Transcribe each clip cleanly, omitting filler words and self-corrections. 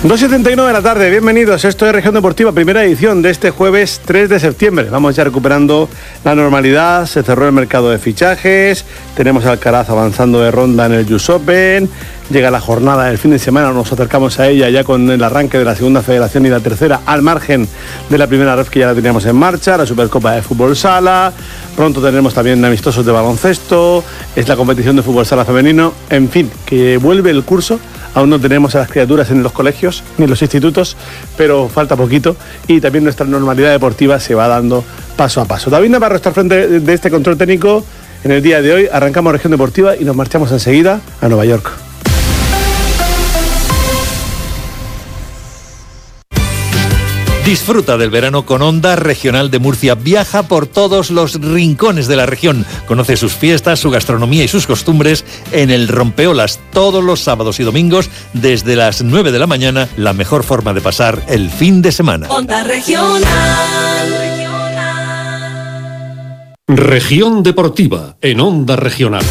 2:79 de la tarde, bienvenidos. Esto es Región Deportiva, primera edición de este jueves 3 de septiembre. Vamos ya recuperando la normalidad, se cerró el mercado de fichajes, tenemos a Alcaraz avanzando de ronda en el US Open, llega la jornada del fin de semana, nos acercamos a ella ya con el arranque de la segunda federación y la tercera, al margen de la primera ref que ya la teníamos en marcha, la Supercopa de Fútbol Sala, pronto tendremos también amistosos de baloncesto, es la competición de fútbol sala femenino, en fin, que vuelve el curso. Aún no tenemos a las criaturas en los colegios ni en los institutos, pero falta poquito y también nuestra normalidad deportiva se va dando paso a paso. David Navarro está al frente de este control técnico en el día de hoy. Arrancamos Región Deportiva y nos marchamos enseguida a Nueva York. Disfruta del verano con Onda Regional de Murcia. Viaja por todos los rincones de la región. Conoce sus fiestas, su gastronomía y sus costumbres en el Rompeolas todos los sábados y domingos desde las 9 de la mañana. La mejor forma de pasar el fin de semana. Onda Regional. Región Deportiva en Onda Regional.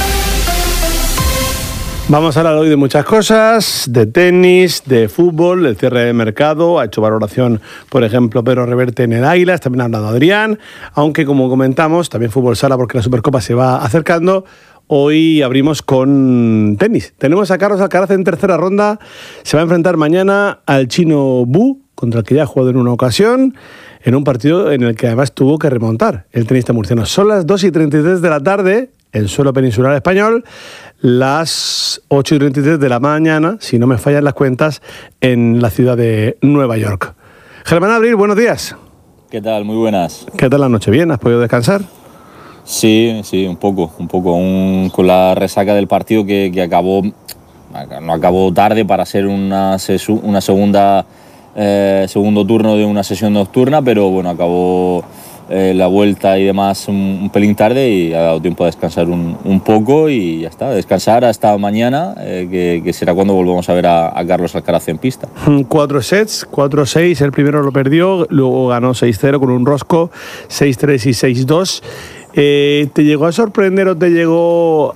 Vamos a hablar hoy de muchas cosas, de tenis, de fútbol, el cierre de mercado. Ha hecho valoración, por ejemplo, Pedro Reverte en el Águilas, también ha hablado Adrián, aunque como comentamos, también fútbol sala porque la Supercopa se va acercando. Hoy abrimos con tenis. Tenemos a Carlos Alcaraz en tercera ronda, se va a enfrentar mañana al chino Bu, contra el que ya ha jugado en una ocasión, en un partido en el que además tuvo que remontar el tenista murciano. Son las 2:33 de la tarde, en suelo peninsular español, las 8:33 de la mañana, si no me fallan las cuentas, en la ciudad de Nueva York. Germán Abril, buenos días. ¿Qué tal? Muy buenas. ¿Qué tal la noche? ¿Bien? ¿Has podido descansar? Sí, un poco, con la resaca del partido que no acabó tarde para ser una segunda segundo turno de una sesión nocturna, pero bueno, acabó la vuelta y demás un pelín tarde y ha dado tiempo a descansar un poco y ya está, descansar hasta mañana, que será cuando volvamos a ver a Carlos Alcaraz en pista. 4 sets, 4-6, el primero lo perdió, luego ganó 6-0 con un rosco, 6-3 y 6-2. ¿Te llegó a sorprender o te llegó